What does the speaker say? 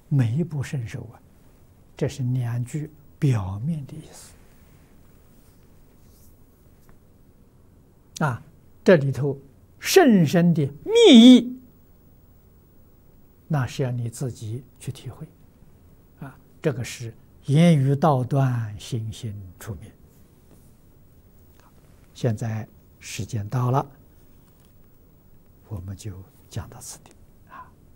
没不胜受啊，这是两句表面的意思啊。这里头甚深的密意，那是要你自己去体会啊。这个是言语道断，心性出灭。现在时间到了，我们就讲到此地。